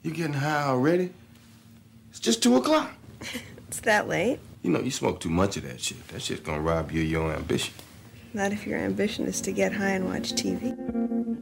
You getting high already? It's just 2 o'clock. It's that late? You know, you smoke too much of that shit. That shit's gonna rob you of your ambition. Not if your ambition is to get high and watch TV.